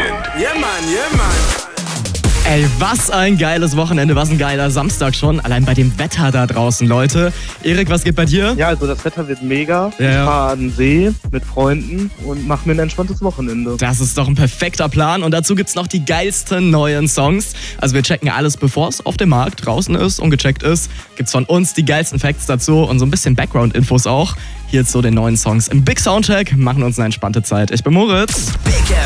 weekend. Yeah, man, yeah, man. Ey, was ein geiles Wochenende, was ein geiler Samstag schon. Allein bei dem Wetter da draußen, Leute. Erik, was geht bei dir? Ja, also das Wetter wird mega. Ja. Ich fahre an den See mit Freunden und mache mir ein entspanntes Wochenende. Das ist doch ein perfekter Plan. Und dazu gibt's noch die geilsten neuen Songs. Also wir checken alles, bevor es auf dem Markt draußen ist und gecheckt ist. Gibt's von uns die geilsten Facts dazu und so ein bisschen Background-Infos auch. Hier zu den neuen Songs im Big Soundcheck. Machen uns eine entspannte Zeit. Ich bin Moritz.